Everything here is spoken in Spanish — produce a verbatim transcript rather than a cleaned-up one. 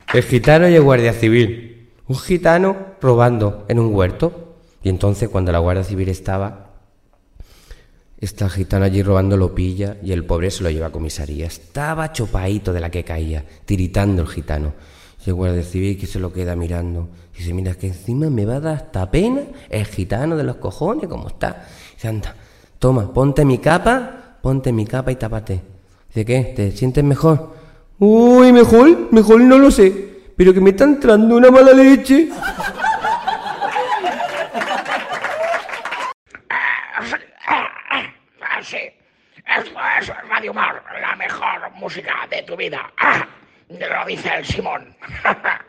El gitano y el guardia civil. Un gitano robando en un huerto. Y entonces cuando la guardia civil estaba... Está el gitano allí robando, lo pilla y el pobre se lo lleva a comisaría. Estaba chopaíto de la que caía, tiritando el gitano. Y el guardia civil que se lo queda mirando. Dice, mira, que encima me va a dar hasta pena el gitano de los cojones, como está. Dice, anda, toma, ponte mi capa, ponte mi capa y tápate. Dice, ¿qué? ¿Te sientes mejor? Uy, mejor, mejor no lo sé. Pero que me está entrando una mala leche. Sí, esto es Radio Mar, la mejor música de tu vida. Ah, lo dice el Simón.